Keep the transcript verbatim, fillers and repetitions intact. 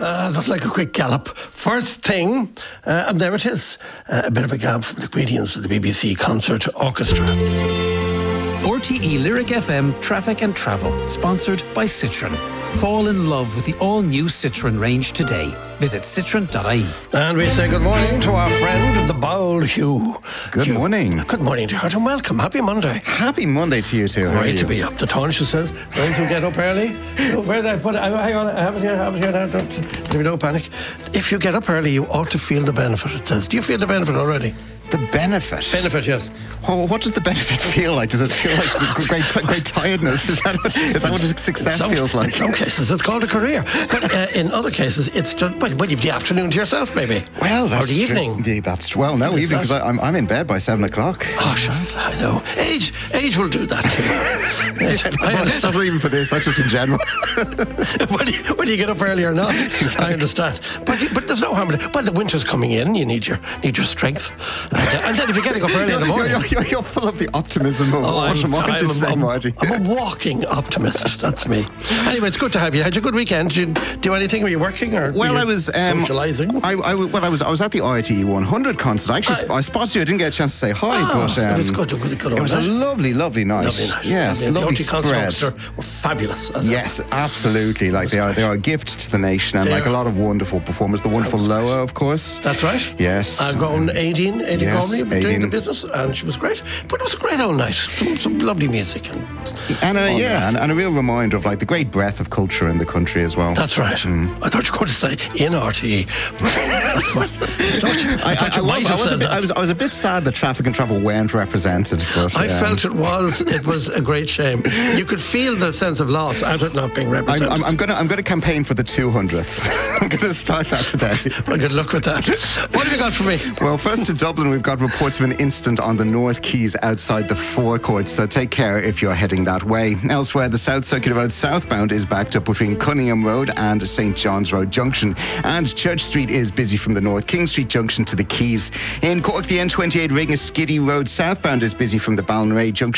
Uh, looked like a quick gallop. First thing, uh, and there it is. Uh, a bit of a gallop from the Gradients of the B B C Concert Orchestra. R T E Lyric F M Traffic and Travel, sponsored by Citroën. Fall in love with the all-new Citroën range today. Visit citroen dot I E. And we say good morning to our friend, the Bald Hugh. Good Hugh. morning. Good morning to you, and welcome. Happy Monday. Happy Monday to you too. How are Great you? to be up. The Taoiseach says, those who get up early, oh, where did I put it? I, hang on, I have it here, I have it here now. Don't, give me no panic. If you get up early, you ought to feel the benefit, it says. Do you feel the benefit already? The benefit? Benefit, yes. Oh, what does the benefit feel like? Does it feel like great, great tiredness? Is that what, is that what success some, feels like? In some cases, it's called a career. But uh, in other cases, it's just, well, well, you've the afternoon to yourself, maybe. Well, that's Or the true. evening. Yeah, that's well, no, evening, because I'm, I'm in bed by seven o'clock. Oh, sure, I know. Age, age will do that too. Yeah, that's, not, that's not even for this, that's just in general. whether, you, whether you get up early or not, exactly. I understand. But but there's no harm in it. Well, the winter's coming in, you need your need your strength. And, uh, and then if you're getting up early you're, in the morning... You're, you're, you're full of the optimism of oh, autumn, aren't you today, I'm, Marty? I'm a walking optimist, that's me. Anyway, it's good to have you. Had you a good weekend? Did you do anything? Were you working or Well, were you I was um, socialising? I, I, well, I was I was at the R T E one hundred concert. I actually I, I spotted you. I didn't get a chance to say hi, oh, but um, it was good. It was a good It was a night. lovely, lovely night. Lovely night. Yes, I mean, lovely the R T E spread. concerts were fabulous. Yes, absolutely. Like they are, they are a gift to the nation, and They like are. a lot of wonderful performers. The wonderful Loa, of course. That's right. Yes. I've gone Aideen, Aideen Yes, Gormley, doing Aideen. the business, and she was great. But it was a great old night. Some, some lovely music. And, And uh, all yeah, that. and, and a real reminder of like the great breadth of culture in the country as well. That's right. Mm. I thought you were going to say in R T E. That's what, I thought you, I, I, thought I, you I, might was, I, have was a said bit, that. I was I was a bit sad that Traffic and Travel weren't represented. But, I um, felt it was it was a great shame. You could feel the sense of loss out of not being represented. I'm, I'm, I'm gonna I'm gonna campaign for the two hundredth. I'm gonna start that today. Well, good luck with that. What have you got for me? Well, first to Dublin, we've got reports of an incident on the North Quays outside the forecourt, so take care if you're heading that way. Elsewhere, the South Circular Road southbound is backed up between Cunningham Road and Saint John's Road Junction, and Church Street is busy from the North King Street Junction to the Quays. In Cork, the N twenty-eight Ring Skiddy Road southbound is busy from the Ballinray Junction